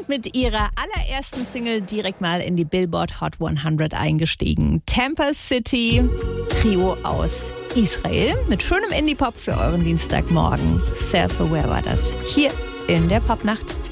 sind mit ihrer allerersten Single direkt mal in die Billboard Hot 100 eingestiegen. Temper City, Trio aus Israel mit schönem Indie-Pop für euren Dienstagmorgen. Self-Aware war das hier in der Popnacht.